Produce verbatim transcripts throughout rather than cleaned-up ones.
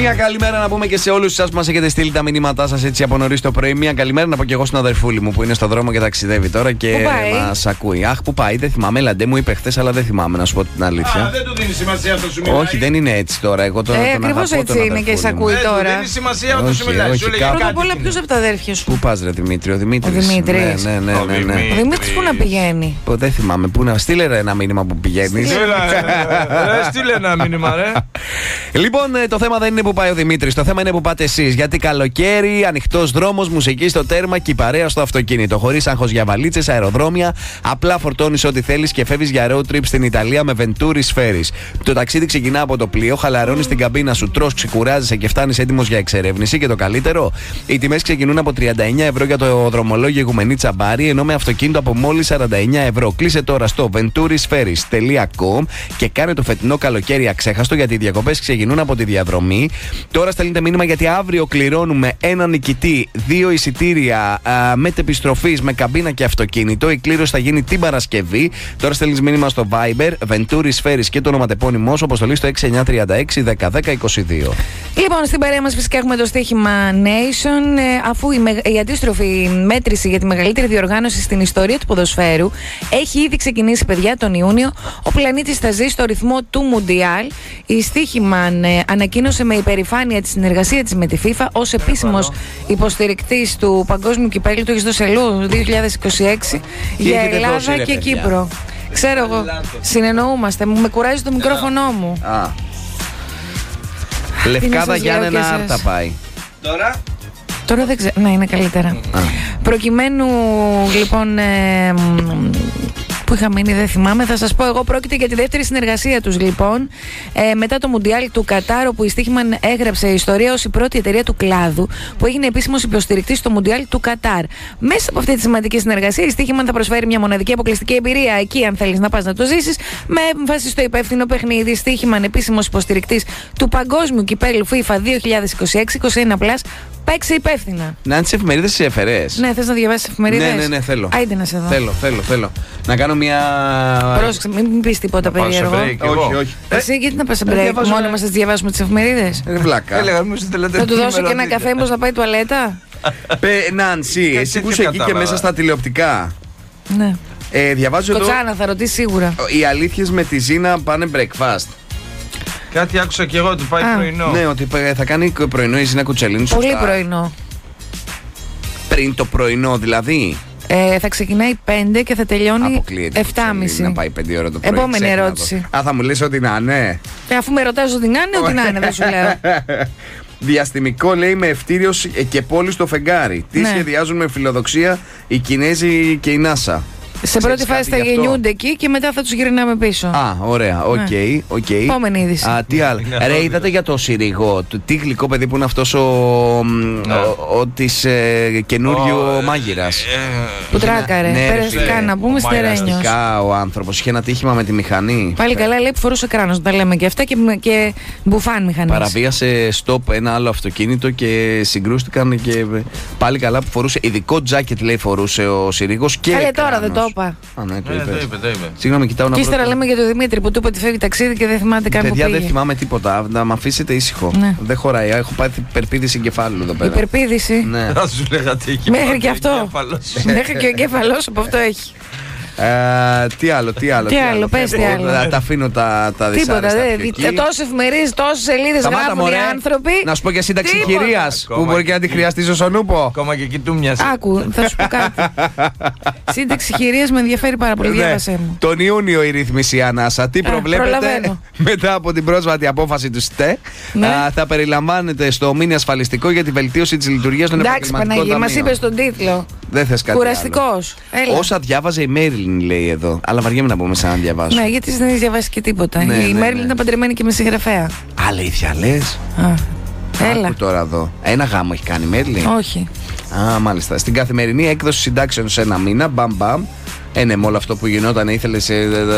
Μια καλημέρα να πούμε και σε όλους εσάς που μας έχετε στείλει τα μηνύματά σας έτσι από νωρίς το πρωί. Μια καλημέρα να πω και εγώ στην αδερφούλη μου που είναι στο δρόμο και ταξιδεύει τώρα και μας ακούει. Αχ, που πάει, δεν θυμάμαι. Λαντέ μου είπε χθες, αλλά δεν θυμάμαι να σου πω την αλήθεια. Α, δεν του δίνει σημασία αυτό σου μιλάει. Όχι, δεν είναι έτσι τώρα. Εγώ τώρα. Ε, ακριβώς έτσι είναι και σε ακούει τώρα. Δεν δίνει σημασία αυτό σου μιλάει. Σου λέει πρώτα απ' όλα, ποιος από τα αδέρφια σου? Πού πας, ρε Δημήτρη, ο Δημήτρης. Ο Δημήτρης. Ναι, ναι, ναι. ναι, ναι. Ο Δημήτρης πού να πηγαίνει? Που δεν θυμάμαι. Πού να στείλε ρε, ένα μήνυμα που πηγαίνει. Στείλε ένα μήνυμα, ρε. Λοιπόν, το θέμα δεν είναι που πάει ο Δημήτρης. Το θέμα είναι που πάτε εσείς. Γιατί καλοκαίρι, ανοιχτός δρόμος, μουσική στο τέρμα και η παρέα στο αυτοκίνητο. Χωρίς άγχος για βαλίτσες, αεροδρόμια. Απλά φορτώνεις ό,τι θέλεις και φεύγεις για road trip στην Ιταλία με Venturi Ferries. Το ταξίδι ξεκινά από το πλοίο, χαλαρώνεις την καμπίνα σου, τρως, ξεκουράζεσαι και φτάνεις έτοιμος για εξερεύνηση. Και το καλύτερο, οι τιμές ξεκινούν από τριάντα εννέα ευρώ για το δρομολόγιο Ιγουμενή Τσαμπάρη, ενώ με αυτοκίνητο από μόλις σαράντα εννέα ευρώ. Κλείσε τώρα στο venturisferries τελεία com και κάνε το φετινό καλοκαίρι αξέχαστο, γιατί οι διακοπές ξεκινούν από τη διαδρομή. Τώρα στέλνετε μήνυμα γιατί αύριο κληρώνουμε έναν νικητή, δύο εισιτήρια μετεπιστροφής με καμπίνα και αυτοκίνητο. Η κλήρωση θα γίνει την Παρασκευή. Τώρα στέλνεις μήνυμα στο Viber, Venturi Ferries και το ονοματεπώνυμό σου, αποστολή στο έξι εννιά τρία έξι δέκα δέκα είκοσι δύο. Λοιπόν, στην παρέα μας φυσικά έχουμε το στοίχημα Nation, ε, αφού η, μεγα... η αντίστροφη μέτρηση για τη μεγαλύτερη διοργάνωση στην ιστορία του ποδοσφαίρου έχει ήδη ξεκινήσει, παιδιά, τον Ιούνιο. Ο πλανήτης θα ζει στο ρυθμό του Μουντιάλ. Η στοίχημα ε, ανακοίνωσε με υπερηφάνεια τη συνεργασία της με τη FIFA ως επίσημος υποστηρικτής του Παγκόσμιου Κυπέλλου του Ισδοσελού δύο χιλιάδες είκοσι έξι για Ελλάδα δώσει, ρε, και παιδιά. Κύπρο. Ξέρω εγώ, συνεννοούμαστε. Με κουράζει το μικρόφωνο μου. Α. Λευκάδα Γιάννενα Άρτα πάει. Τώρα. Τώρα δεν ξέρω. Ναι, είναι καλύτερα. Α. Προκειμένου λοιπόν. Ε, που είχα μείνει, δεν θυμάμαι. Θα σας πω εγώ, πρόκειται για τη δεύτερη συνεργασία τους λοιπόν ε, μετά το Μουντιάλ του Κατάρ, όπου η Στίχημαν έγραψε ιστορία ως η πρώτη εταιρεία του κλάδου που έγινε επίσημος υποστηρικτής στο Μουντιάλ του Κατάρ. Μέσα από αυτή τη σημαντική συνεργασία η Στίχημαν θα προσφέρει μια μοναδική αποκλειστική εμπειρία εκεί, αν θέλεις να πας να το ζήσεις, με έμφαση στο υπεύθυνο παιχνίδι. Στίχημαν επίσημος υποστηρικτής του Παγκόσμιου Κυπέλλου FIFA δύο χιλιάδες είκοσι έξι είκοσι ένα πλας. Παίξε υπεύθυνα. Να είναι τις εφημερίδες τις έφερες. Ναι, θες να διαβάσεις εφημερίδες? Ναι, ναι, ναι, θέλω. Άιντε να σε δω. Θέλω, θέλω, θέλω. Να κάνω μια. Πρόσεξε, μην πεις τίποτα περίεργο. Όχι, όχι. Εσύ, γιατί να πας σε break, μόνο μας θα τις διαβάσουμε τις εφημερίδες? Ε, βλάκα. Θα του δώσω και ένα καφέ, μήπως να πάει τουαλέτα. Νάνση, εσύ που είσαι εκεί και μέσα στα τηλεοπτικά. Ναι. Διαβάζω εδώ. Κοτσάνα, θα ρωτήσει σίγουρα. Οι αλήθειες με τη Ζήνα πάνε breakfast. Κάτι άκουσα και εγώ ότι πάει Α. πρωινό. Ναι, ότι θα κάνει πρωινό η Ζήνα Κουτσελίνη. Πολύ πρωινό. Πριν το πρωινό δηλαδή. Ε, θα ξεκινάει πέντε και θα τελειώνει εφτά και μισή. Να πάει πέντε ώρα το πρωί. Επόμενη ερώτηση. Α, θα μου λες ότι να είναι. Και αφού με ρωτάς ότι να είναι, ότι να είναι, δεν σου λέω. Διαστημικό, λέει, με ευτήριο και πόλη στο φεγγάρι. Τι ναι. σχεδιάζουν με φιλοδοξία οι Κινέζοι και η νάσα. Σε πρώτη φάση θα γεννιούνται εκεί και μετά θα τους γυρνάμε πίσω. Α, ωραία, οκ. Okay, okay. Επόμενη είδηση. Α, τι άλλο. Ρε, είδατε για το Συρίγο, τι γλυκό παιδί που είναι αυτός ο, ναι. ο, ο της ε, καινούριου oh, μάγειρας. Ε, που τράκαρε, ναι, περαστικά να πούμε στερένιος. Ο άνθρωπος είχε ένα τύχημα με τη μηχανή. Πάλι καλά, λέει που φορούσε κράνος, τα λέμε και αυτά και, και μπουφάν μηχανής. Παραβίασε stop ένα άλλο αυτοκίνητο και συγκρούστηκαν και πάλι καλά που φορούσε ειδικό τζάκετ, λέει, φορούσε ο Συρίγος και Καλέ, τώρα δεν το είπα. Α, ναι, το ναι, είπε. Το είπε, το είπε. Συγγνώμη, κοιτάω να και ύστερα λέμε για τον Δημήτρη που του είπε ότι φεύγει ταξίδι και δεν θυμάται καν που πήγε. Παιδιά, δεν θυμάμαι τίποτα. Να με αφήσετε ήσυχο. Ναι. Δεν χωράει. Έχω πάθει υπερπίδηση εγκεφάλου εδώ πέρα. Υπερπίδηση. Ναι. Θα σου λέγα τι έχει. Μέχρι και αυτό. Μέχρι και ο εγκέφαλός από αυτό έχει. Ε, τι άλλο, τι άλλο. Τι άλλο, πες τι άλλο. Τα αφήνω τα, τα δυσάρεστα. Τίποτα, τόσες εφημερίδες, τόσες σελίδες γράφουν οι άνθρωποι. Να σου πω για σύνταξη χειρίας που μπορεί και να τη χρειαστείς ο Νούπο. Ακόμα και εκεί του μοιάζει. Άκου, θα σου πω κάτι. Σύνταξη χειρίας με ενδιαφέρει πάρα πολύ, διάβασέ μου. Τον Ιούνιο η ρύθμιση ανάσα. Τι προβλέπετε μετά από την πρόσφατη απόφαση του ΣΤΕ? Θα περιλαμβάνεται στο μήνυ ασφαλιστικό για τη βελτίωση της λειτουργίας των επαγγελματικών ταμείων. Εντάξει, Παναγία, μας είπες τον τίτλο. Δεν θες κάτι. Κουραστικός. Όσα διάβαζε η Μέριλιν, λέει εδώ. Αλλά βαριέμαι να πούμε σαν να διαβάσω. Ναι, γιατί δεν έχει διαβάσει και τίποτα. Ναι, η ναι, Μέριλιν ναι. ήταν παντρεμένη και με συγγραφέα. Αλήθεια λες? Α, έλα. Άκου τώρα εδώ. Ένα γάμο έχει κάνει η Μέριλιν. Όχι. Α, μάλιστα. Στην καθημερινή έκδοση συντάξεων σε ένα μήνα, μπαμ μπαμ. Ε, ναι, με όλο αυτό που γινόταν, ήθελε σε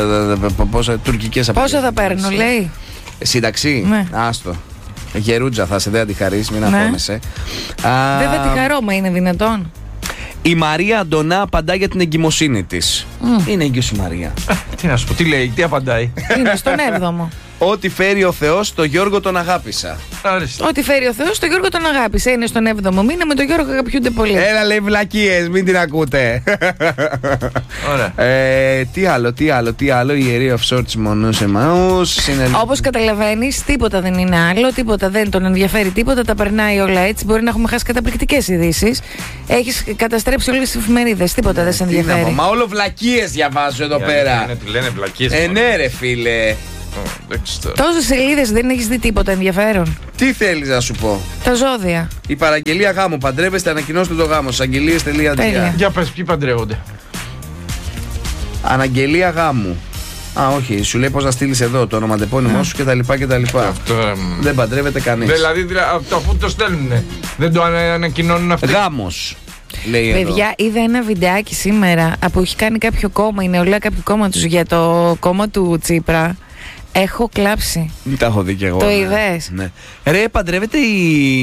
πόσα τουρκικές απαιτήσεις. Πόσα θα παίρνω, λέει. Σύνταξη. Ναι. Άστο. Γερούτζα θα σε, δεν θα τη χαρίσει, μην ναι. αγχώνεσαι. Δεν θα τη χαρώ, μα είναι δυνατόν. Η Μαρία Αντωνά απαντά για την εγκυμοσύνη της. Mm. Είναι έγκυος η Μαρία. Τι να σου πω, τι λέει, τι απαντάει? Είναι στον έβδομο. Ό,τι φέρει ο Θεός, το Γιώργο τον αγάπησα. Άριστα. Ό,τι φέρει ο Θεός, τον Γιώργο τον αγάπησε. Είναι στον έβδομο μήνα, με τον Γιώργο αγαπιούνται πολύ. Έλα, λέει βλακίες, μην την ακούτε. Ωραία. ε, τι άλλο, τι άλλο, τι άλλο. Η ιερή of sorts μόνο σε μάους. Όπως καταλαβαίνεις, τίποτα δεν είναι άλλο, τίποτα δεν τον ενδιαφέρει, τίποτα. Τα περνάει όλα έτσι. Μπορεί να έχουμε χάσει καταπληκτικές ειδήσεις. Έχεις καταστρέψει όλες τις εφημερίδες. Τίποτα δεν σε ενδιαφέρει. Μα όλο βλακίες διαβάζω εδώ πέρα. Είναι, τι λένε βλακίες. Ε, ναι, ρε φίλε. Τόσες σελίδες δεν έχεις δει τίποτα ενδιαφέρον. Τι θέλεις να σου πω? Τα ζώδια. Η παραγγελία γάμου. Παντρεύεστε, ανακοινώστε το γάμο. Αγγελίες τελεία τζι άρ. Για πες, ποιοι παντρεύονται? Αναγγελία γάμου. Α, όχι, σου λέει πώς να στείλεις εδώ το ονοματεπώνυμό σου κτλ. Αυτό, ε, δεν παντρεύεται κανείς. Δηλαδή, αυτό αφού το στέλνουνε, δεν το ανακοινώνουν αυτοί. Γάμος. Λέει Παιδιά, εδώ. είδα ένα βιντεάκι σήμερα που έχει κάνει κάποιο κόμμα, η νεολαία κάποιο κόμμα τους για το κόμμα του Τσίπρα. Έχω κλάψει. Μην τα έχω δει κι εγώ. Το ναι. είδες? Ναι. Ρε, παντρεύεται η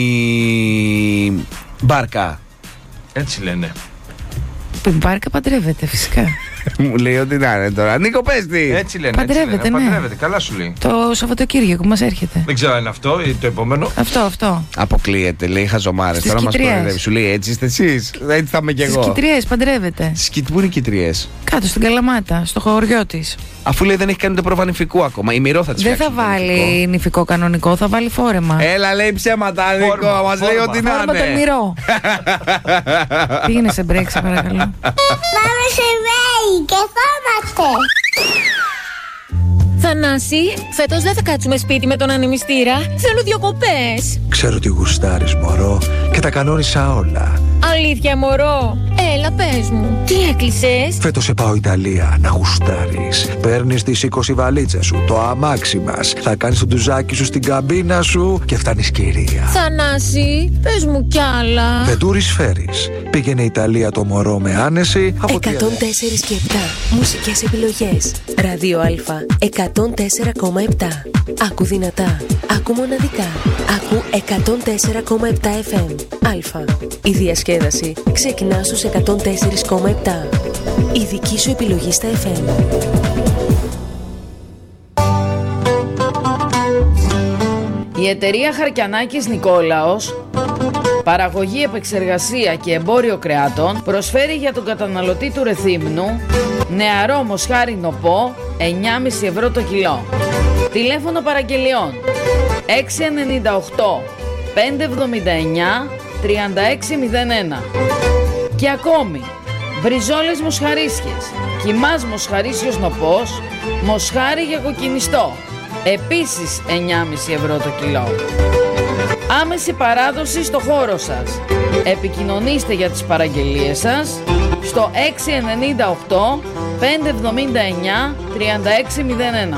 Μπάρκα. Έτσι λένε. Η Μπάρκα παντρεύεται, φυσικά. Μου λέει ότι να είναι τώρα. Νίκο, πες τι. Έτσι λένε. Παντρεύεται, έτσι λένε. ναι. Παντρεύεται, καλά σου λέει. Το Σαββατοκύριακο που μας έρχεται. Δεν ξέρω αν είναι αυτό ή το επόμενο. Αυτό, αυτό. Αποκλείεται, λέει χαζομάρες. Στις Τώρα μας Κιτριές. κοροϊδεύει. Σου λέει έτσι είστε εσείς. Έτσι θα είμαι κι Στις εγώ. Κιτριές παντρεύεται. Στις Κιτ... Πού είναι οι Κιτριές? Κάτω στην Καλαμάτα, στο χωριό της. Αφού λέει δεν έχει κάνει το πρόβα νηφικού ακόμα. Η Μυρό θα τη Δεν φτιάξει. θα το νηφικό. βάλει νηφικό κανονικό, θα βάλει φόρεμα. Έλα, λέει ψέματα, Νίκο. Φόρμα, Μας λέει φόρμα. ότι να Φόρμα τον είναι. μυρό. Πήγαινε σε μπρέκ, σε παρακαλώ. Πάμε σε βέη και θόμαστε. Θανάση, φέτος δεν θα κάτσουμε σπίτι με τον ανεμιστήρα. Θέλω διακοπές. Ξέρω ότι γουστάρεις, μωρό, και τα κανόνισα όλα. Αλήθεια, μωρό. Έλα, πες μου. Τι έκλεισες? Φέτος σε πάω Ιταλία να γουστάρεις. Παίρνεις τις είκοσι βαλίτσες σου, το αμάξι μας. Θα κάνεις το ντουζάκι σου στην καμπίνα σου και φτάνεις κυρία. Θανάση, πες μου κι άλλα. Βεντούρις φέρεις. Πήγαινε Ιταλία το μωρό με άνεση. Από τι εκατόν τέσσερα και επτά μουσικές επιλογές. Ραδίο Α εκατόν τέσσερα κόμμα επτά. Άκου δυνατά. Άκου μοναδικά. Άκου εκατόν τέσσερα κόμμα επτά εφ εμ. Α. Η διασκέδαση ξεκινά στους εκατόν τέσσερα κόμμα επτά. Η δική σου επιλογή στα εφ εμ. Η εταιρεία Χαρκιανάκης Νικόλαος, παραγωγή, επεξεργασία και εμπόριο κρεάτων, προσφέρει για τον καταναλωτή του Ρεθύμνου νεαρό μοσχάρι νοπό εννιά κόμμα πέντε ευρώ το κιλό. Τηλέφωνο παραγγελιών έξι εννιά οκτώ πέντε εβδομήντα εννιά τριάντα έξι μηδέν ένα. Και ακόμη, μπριζόλες μοσχαρίσιες, κιμάς μοσχαρίσιος νοπός, μοσχάρι για κοκκινιστό, επίσης εννιά κόμμα πέντε ευρώ το κιλό. Άμεση παράδοση στο χώρο σας. Επικοινωνήστε για τις παραγγελίες σας στο έξι εννιά οκτώ πέντε εβδομήντα εννιά τριάντα έξι μηδέν ένα.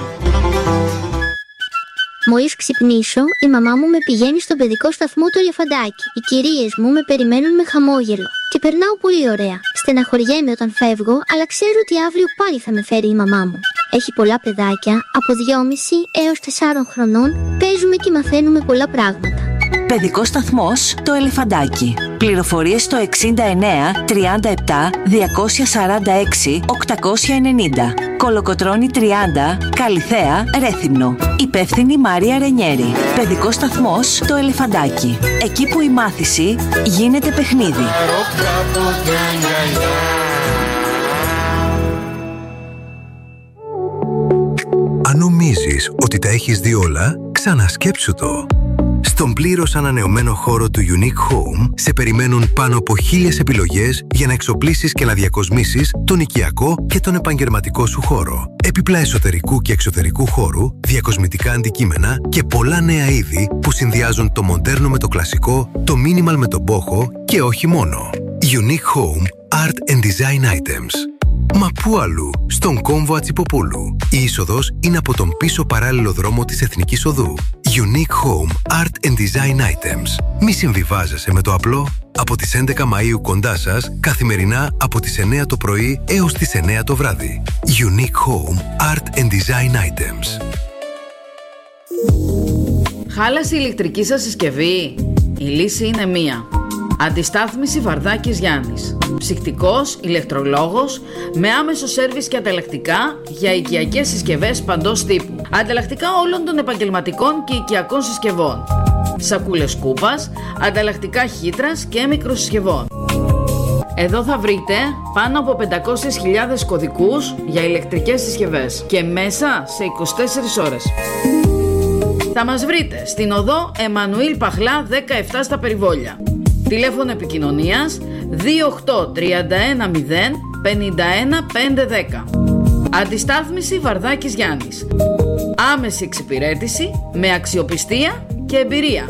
Μόλις ξυπνήσω, η μαμά μου με πηγαίνει στο παιδικό σταθμό του Ελεφαντάκι. Οι κυρίες μου με περιμένουν με χαμόγελο. Και περνάω πολύ ωραία. Στεναχωριέμαι όταν φεύγω, αλλά ξέρω ότι αύριο πάλι θα με φέρει η μαμά μου. Έχει πολλά παιδάκια, από δυόμισι έως τεσσάρων χρονών, παίζουμε και μαθαίνουμε πολλά πράγματα. Παιδικός σταθμός Το Ελεφαντάκι. Πληροφορίες στο εξήντα εννέα τριάντα επτά διακόσια σαράντα έξι οκτακόσια ενενήντα. Κολοκοτρώνη τριάντα, Καλιθέα, Ρέθυμνο. Υπεύθυνη Μαρία Ρενιέρη. Παιδικός σταθμός Το Ελεφαντάκι. Εκεί που η μάθηση γίνεται παιχνίδι. Αν νομίζεις ότι τα έχεις δει όλα, ξανασκέψου το. Στον πλήρως ανανεωμένο χώρο του Unique Home σε περιμένουν πάνω από χίλιες επιλογές για να εξοπλίσεις και να διακοσμήσεις τον οικιακό και τον επαγγελματικό σου χώρο. Έπιπλα εσωτερικού και εξωτερικού χώρου, διακοσμητικά αντικείμενα και πολλά νέα είδη που συνδυάζουν το μοντέρνο με το κλασικό, το minimal με τον μπόχο και όχι μόνο. Unique Home Art and Design Items. Μα πού αλλού, στον κόμβο Ατσιποπούλου. Η είσοδος είναι από τον πίσω παράλληλο δρόμο της Εθνικής Οδού. Unique Home Art and Design Items. Μη συμβιβάζεσαι με το απλό. Από τις έντεκα Μαΐου κοντά σας, καθημερινά από τις εννέα το πρωί έως τις εννέα το βράδυ. Unique Home Art and Design Items. Χάλασε η ηλεκτρική σας συσκευή? Η λύση είναι μία. Αντιστάθμιση Βαρδάκης Γιάννης. Ψυκτικός, ηλεκτρολόγος, με άμεσο σέρβις και ανταλλακτικά για οικιακές συσκευές παντός τύπου. Ανταλλακτικά όλων των επαγγελματικών και οικιακών συσκευών. Σακούλες κούπας, ανταλλακτικά χύτρας και μικροσυσκευών. Εδώ θα βρείτε πάνω από πεντακόσιες χιλιάδες κωδικούς για ηλεκτρικές συσκευές και μέσα σε είκοσι τέσσερις ώρες. Θα μας βρείτε στην οδό Εμμανουήλ Παχλά δεκαεπτά στα Περιβόλια. Τηλέφωνο επικοινωνίας δύο οκτώ τρία ένα μηδέν πενήντα ένα πεντακόσια δέκα. Αντιστάθμιση Βαρδάκης Γιάννης. Άμεση εξυπηρέτηση με αξιοπιστία και εμπειρία.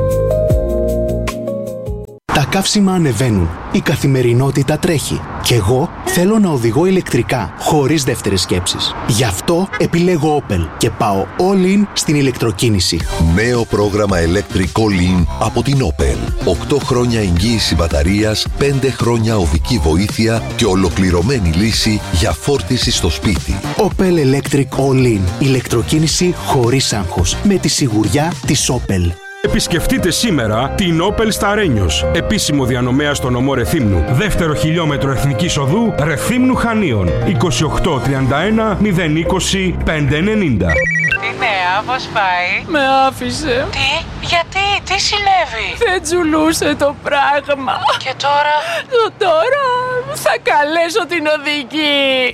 Τα καύσιμα ανεβαίνουν, η καθημερινότητα τρέχει και εγώ θέλω να οδηγώ ηλεκτρικά, χωρίς δεύτερες σκέψεις. Γι' αυτό επιλέγω Opel και πάω all in στην ηλεκτροκίνηση. Νέο πρόγραμμα Electric All In από την Opel. οκτώ χρόνια εγγύηση μπαταρίας, πέντε χρόνια οδική βοήθεια και ολοκληρωμένη λύση για φόρτιση στο σπίτι. Opel Electric All In. Ηλεκτροκίνηση χωρίς άγχος. Με τη σιγουριά της Opel. Επισκεφτείτε σήμερα την Opel στα Ρένιος, επίσημο διανομέα στο νομό Ρεθύμνου. Δεύτερο χιλιόμετρο Εθνικής Οδού Ρεθύμνου Χανίων. είκοσι οκτώ τριάντα ένα μηδέν είκοσι πεντακόσια ενενήντα. Τι νέα, πώς πάει? Με άφησε. Τι, γιατί, τι συνέβη? Δεν τζουλούσε το πράγμα. Και τώρα? Το τώρα θα καλέσω την οδηγή.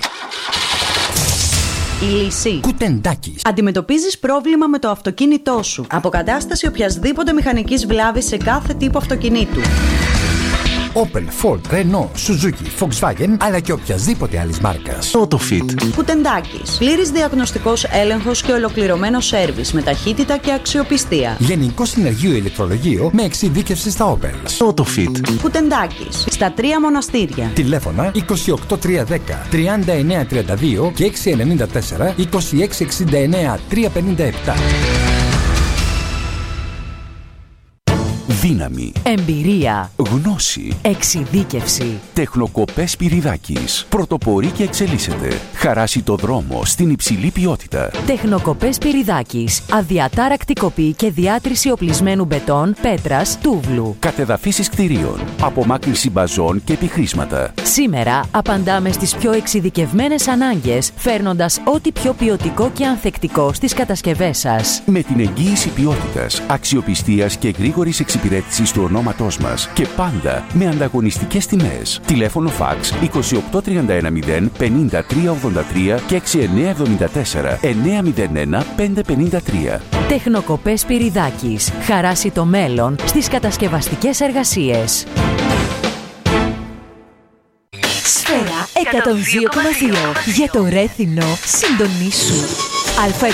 Η λύση. Κουτεντάκης. Αντιμετωπίζεις πρόβλημα με το αυτοκίνητό σου. Αποκατάσταση οποιασδήποτε μηχανικής βλάβης σε κάθε τύπο αυτοκινήτου. Opel, Ford, Renault, Suzuki, Volkswagen, αλλά και οποιασδήποτε άλλης μάρκας. Autofit. Κουτεντάκης. Πλήρης διαγνωστικός έλεγχος και ολοκληρωμένο σέρβις με ταχύτητα και αξιοπιστία. Γενικό συνεργείο ηλεκτρολογείο με εξειδίκευση στα Opel. Autofit. Κουτεντάκης. Στα τρία μοναστήρια. Τηλέφωνα είκοσι οκτώ τριακόσια δέκα τριάντα εννέα τριάντα δύο και έξι εννιά τέσσερα είκοσι έξι εξήντα εννέα τριακόσια πενήντα επτά. Δύναμη. Εμπειρία. Γνώση. Εξειδίκευση. Τεχνοκοπές Σπυριδάκης. Πρωτοπορεί και εξελίσσεται. Χαράσει το δρόμο στην υψηλή ποιότητα. Τεχνοκοπές Σπυριδάκης. Αδιατάρακτη κοπή και διάτρηση οπλισμένου μπετόν, πέτρας, τούβλου. Κατεδαφίσεις κτηρίων. Απομάκρυνση μπαζών και επιχρήσματα. Σήμερα απαντάμε στις πιο εξειδικευμένες ανάγκες, φέρνοντας ό,τι πιο ποιοτικό και ανθεκτικό στις κατασκευές σας. Με την εγγύηση ποιότητας, αξιοπιστίας και γρήγορης εξυπηρέτησης του ονόματός μας και πάντα με ανταγωνιστικές τιμές. Τηλέφωνο φαξ είκοσι οκτώ τριάντα ένα μηδέν πενήντα τρία ογδόντα τρία και έξι εννιά εβδομήντα τέσσερα εννιά μηδέν ένα πέντε πενήντα τρία. Τεχνοκοπές Σπυριδάκης. Χαράσει το μέλλον στις κατασκευαστικές εργασίες. Σφαίρα εκατόν δύο κόμμα δύο. Για το Ρέθινο συντονίσου. Α